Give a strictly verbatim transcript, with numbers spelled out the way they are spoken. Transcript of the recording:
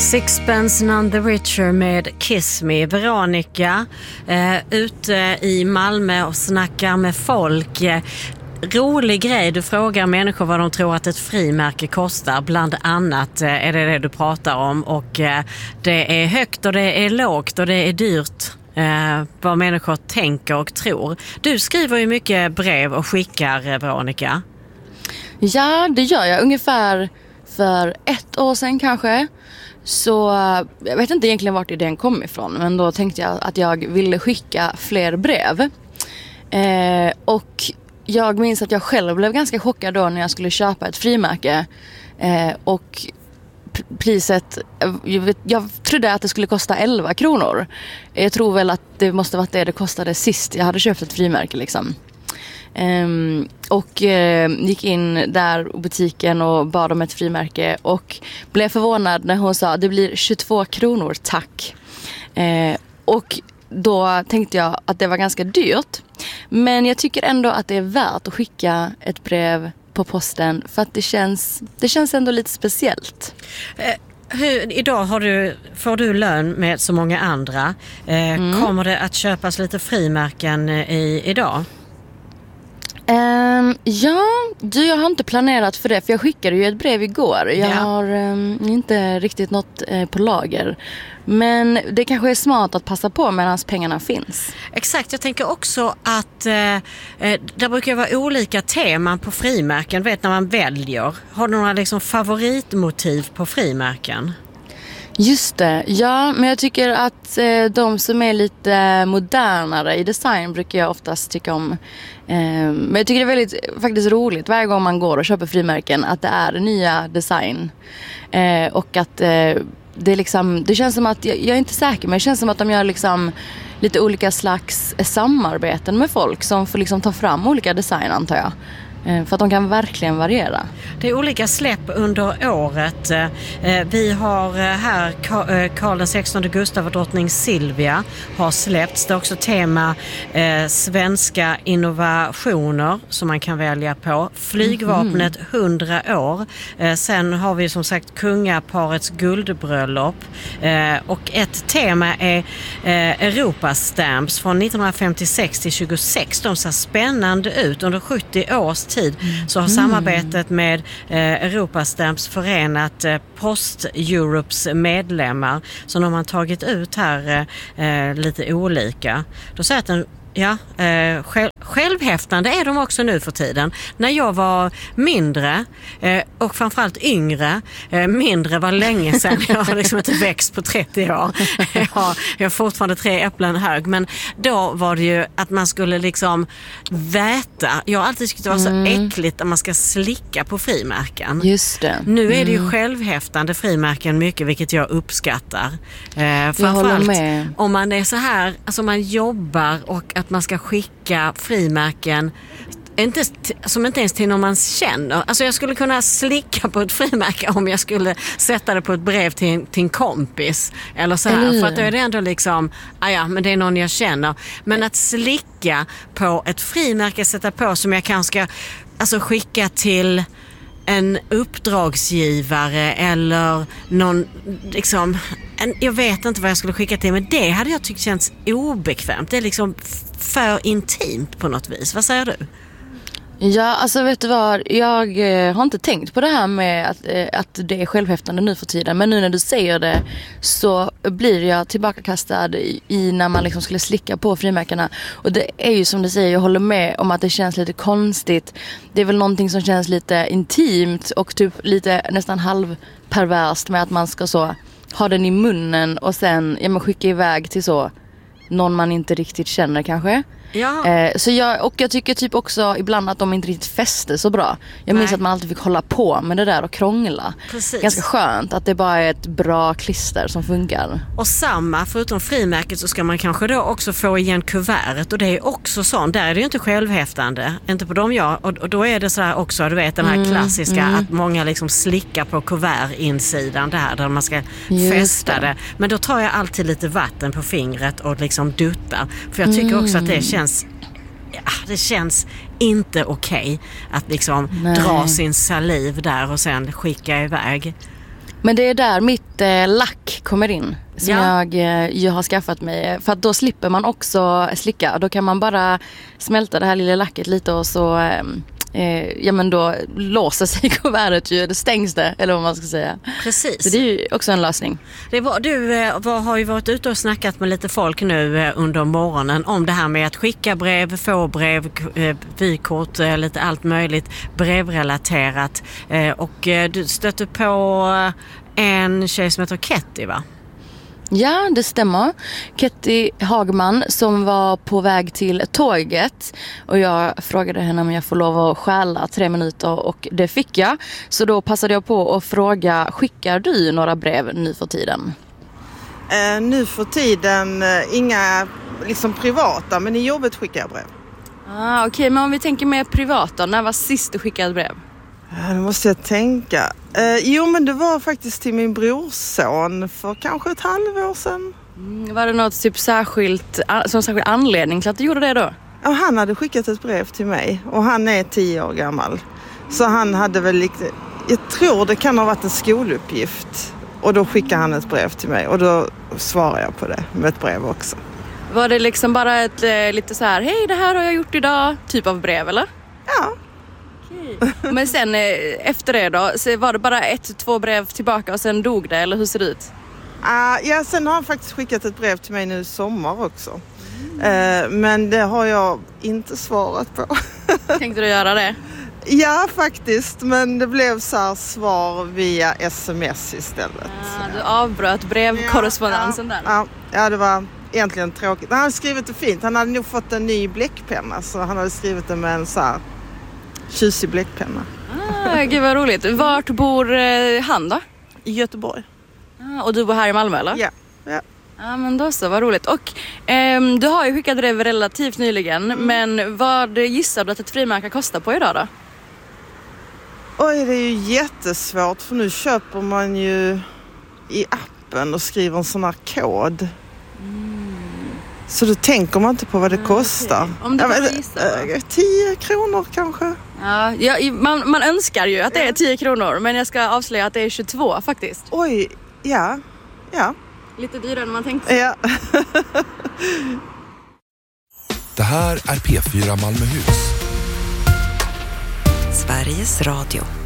Sixpence None the Richer med Kiss Me. Veronica eh, ute i Malmö och snackar med folk. Eh, rolig grej, du frågar människor vad de tror att ett frimärke kostar. Bland annat eh, är det det du pratar om. Och eh, det är högt och det är lågt och det är dyrt. Eh, vad människor tänker och tror. Du skriver ju mycket brev och skickar, eh, Veronica. Ja, det gör jag. Ungefär för ett år sedan kanske. Så jag vet inte egentligen vart idén kom ifrån. Men då tänkte jag att jag ville skicka fler brev. Eh, och jag minns att jag själv blev ganska chockad då när jag skulle köpa ett frimärke. Eh, och p- priset, jag, vet, jag trodde att det skulle kosta elva kronor. Jag tror väl att det måste varit det det kostade sist jag hade köpt ett frimärke liksom. Um, och uh, gick in där i butiken och bad om ett frimärke och blev förvånad när hon sa det blir tjugotvå kronor, tack. Uh, och då tänkte jag att det var ganska dyrt, men jag tycker ändå att det är värt att skicka ett brev på posten för att det känns, det känns ändå lite speciellt. Uh. Hur, idag har du, får du lön med så många andra. Uh, mm. Kommer det att köpas lite frimärken i, idag? Um, ja, du, jag har inte planerat för det. För jag skickade ju ett brev igår. Jag ja. har um, inte riktigt något uh, på lager. Men det kanske är smart att passa på medan pengarna finns. Exakt, jag tänker också att eh, det brukar vara olika teman på frimärken. Vet när man väljer. Har du några liksom favoritmotiv på frimärken? Just det, ja, men jag tycker att eh, de som är lite modernare i design brukar jag oftast tycka om. Eh, men jag tycker det är väldigt faktiskt roligt varje gång man går och köper frimärken att det är nya design. Eh, och att eh, det, är liksom, det känns som att, jag, jag är inte säker, men det känns som att de gör liksom lite olika slags samarbeten med folk som får liksom ta fram olika design, antar jag. För att de kan verkligen variera. Det är olika släpp under året. Vi har här Karl den sextonde Gustav och drottning Silvia har släppts. Det är också tema eh, svenska innovationer som man kan välja på. Flygvapnet mm. hundra år. Eh, sen har vi som sagt kungaparets guldbröllop. Eh, och ett tema är eh, Europastamps från nittonhundrafemtiosex till tjugosex. De ser spännande ut under sjuttio års tid. Så har samarbetet med eh, Europastamps förenat eh, Post-Europes medlemmar. Så de har tagit ut här eh, lite olika. Då säger att den Ja, eh, själv, självhäftande är de också nu för tiden. När jag var mindre eh, och framförallt yngre, eh, mindre var länge sedan, jag har liksom inte växt på trettio år. Jag har, jag har fortfarande tre äpplen hög, men då var det ju att man skulle liksom väta. Jag har alltid tyckt det var så mm. äckligt att man ska slicka på frimärken. Just det. Nu är det ju mm. självhäftande frimärken mycket, vilket jag uppskattar. Eh, jag håller med. Om man är så här, alltså man jobbar och att man ska skicka frimärken inte, som inte ens till någon man känner. Alltså jag skulle kunna slicka på ett frimärke om jag skulle sätta det på ett brev till en, till en kompis. Eller så här, för att då är det ändå liksom, ah ja, men det är någon jag känner. Men att slicka på ett frimärke, sätta på som jag kanske ska alltså skicka till en uppdragsgivare eller någon liksom, en, jag vet inte vad jag skulle skicka till, men det hade jag tyckt känns obekvämt. Det är liksom för intimt på något vis. Vad säger du? Ja, alltså vet du vad, jag eh, har inte tänkt på det här med att, eh, att det är självhäftande nu för tiden. Men nu när du säger det så blir jag tillbakakastad i, i när man liksom skulle slicka på frimärkena. Och det är ju som du säger, jag håller med om att det känns lite konstigt. Det är väl någonting som känns lite intimt och typ lite nästan halvperverst med att man ska så ha den i munnen och sen ja, man skicka iväg till så någon man inte riktigt känner kanske. Ja. Eh, så jag, och jag tycker typ också ibland att de inte riktigt fäster så bra. Jag minns Nej. att man alltid fick hålla på med det där och krångla. Precis. Ganska skönt att det bara är ett bra klister som funkar. Och samma, förutom frimärket så ska man kanske då också få igen kuvertet. Och det är också sånt, där är det ju inte självhäftande. Inte på dem jag. Och, och då är det så här också, du vet den här mm, klassiska mm. att många liksom slickar på kuvertinsidan där, där man ska Just fästa det. det. Men då tar jag alltid lite vatten på fingret och liksom duttar. För jag tycker mm. också att det känns Ja, det känns inte okej okay att liksom dra sin saliv där och sen skicka iväg. Men det är där mitt eh, lack kommer in. Som Ja. jag, eh, jag har skaffat mig. För att då slipper man också slicka. Då kan man bara smälta det här lilla lacket lite och så... Eh, Eh, ja men då låser sig kuvertet ju, det stängs det, eller vad man ska säga. Precis. Så det är ju också en lösning. Det var, du eh, var, har ju varit ute och snackat med lite folk nu eh, under morgonen om det här med att skicka brev, få brev, eh, vykort, eh, lite allt möjligt brevrelaterat. Eh, och eh, du stötte på eh, en tjej som heter Ketty, va? Ja, det stämmer. Ketty Hagman som var på väg till tåget och jag frågade henne om jag får lov att stjäla tre minuter och det fick jag. Så då passade jag på att fråga, skickar du några brev nu för tiden? Eh, nu för tiden, eh, inga liksom privata, men i jobbet skickar jag brev. Ah, Okej, okay. Men om vi tänker mer privat då, när var sist du skickade ett brev? Ja, det måste jag tänka. Eh, jo, men det var faktiskt till min brorson för kanske ett halvår sedan. Mm, var det något typ särskilt, som särskild anledning till att du gjorde det då? Ja, han hade skickat ett brev till mig och han är tio år gammal. Så han hade väl lite, jag tror det kan ha varit en skoluppgift. Och då skickade han ett brev till mig och då svarade jag på det med ett brev också. Var det liksom bara ett lite så här, hej det här har jag gjort idag, typ av brev eller? Ja. Men sen efter det då, så var det bara ett, två brev tillbaka och sen dog det, eller hur ser det ut? Uh, ja, sen har han faktiskt skickat ett brev till mig nu i sommar också. Mm. Uh, men det har jag inte svarat på. Tänkte du göra det? Ja, faktiskt. Men det blev så här svar via sms istället. Ah, du avbröt brevkorrespondensen ja, där. Ja, ja, det var egentligen tråkigt. Han hade skrivit det fint. Han hade nog fått en ny bläckpenna. Så han hade skrivit det med en så här tjusig bläckpenna. Ah, gud vad roligt. Vart bor eh, han då? I Göteborg. Ah, och du bor här i Malmö eller? Ja. Ja, ah, men då så, vad roligt. Och ehm, du har ju skickat brev relativt nyligen. Mm. Men vad gissar du att ett frimärke kostar på idag då? Oj, det är ju jättesvårt för nu köper man ju i appen och skriver en sån här kod. Mm. Så då tänker man inte på vad det ah, kostar. Okay. Om du bara gissar? tio kronor kanske. Ja, ja man, man önskar ju att det är tio kronor, men jag ska avslöja att det är tjugotvå faktiskt. Oj, ja. Ja. Lite dyrare än man tänkte. Ja. Det här är P fyra Malmöhus. Sveriges Radio.